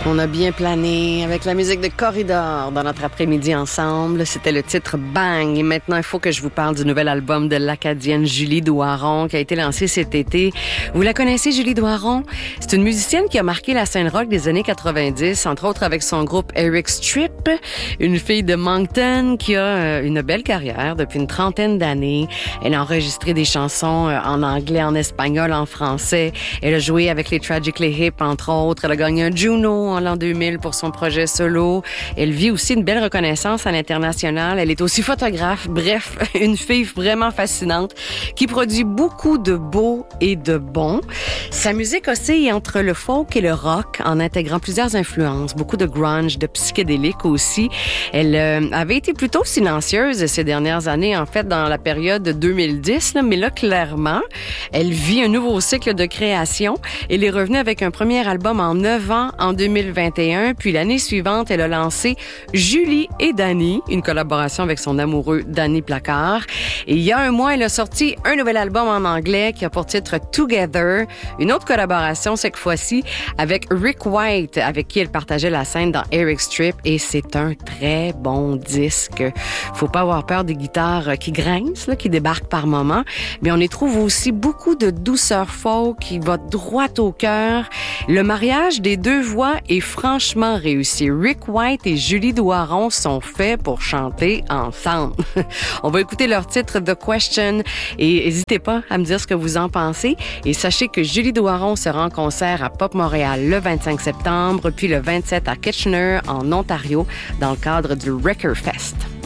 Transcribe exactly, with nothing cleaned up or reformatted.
On a bien plané avec la musique de Corridor dans notre après-midi ensemble. C'était le titre Bang. Et maintenant, il faut que je vous parle du nouvel album de l'Acadienne Julie Doiron qui a été lancé cet été. Vous la connaissez, Julie Doiron? C'est une musicienne qui a marqué la scène rock des années quatre-vingt-dix, entre autres avec son groupe Eric Strip, une fille de Moncton qui a une belle carrière depuis une trentaine d'années. Elle a enregistré des chansons en anglais, en espagnol, en français. Elle a joué avec les Tragically Hip, entre autres. Elle a gagné un Juno en l'an deux mille pour son projet solo. Elle vit aussi une belle reconnaissance à l'international. Elle est aussi photographe. Bref, une fille vraiment fascinante qui produit beaucoup de beau et de bon. Sa musique oscille entre le folk et le rock en intégrant plusieurs influences, beaucoup de grunge, de psychédélique aussi. Elle euh, avait été plutôt silencieuse ces dernières années, en fait, dans la période de deux mille dix, là, mais là, clairement, elle vit un nouveau cycle de création. Elle est revenue avec un premier album en neuf ans en deux mille vingt et un, puis l'année suivante, elle a lancé Julie et Danny, une collaboration avec son amoureux Danny Placard. Et il y a un mois, elle a sorti un nouvel album en anglais qui a pour titre Together, une autre collaboration cette fois-ci avec Rick White, avec qui elle partageait la scène dans Eric Strip, et c'est un très bon disque. Faut pas avoir peur des guitares qui grincent, là, qui débarquent par moments, mais on y trouve aussi beaucoup de douceur folk qui va droit au cœur. Le mariage des deux voix est franchement réussi. Rick White et Julie Doiron sont faits pour chanter ensemble. On va écouter leur titre The Question et n'hésitez pas à me dire ce que vous en pensez. Et sachez que Julie Doiron sera en concert à Pop Montréal le vingt-cinq septembre, puis le vingt-sept à Kitchener en Ontario dans le cadre du Wrecker Fest.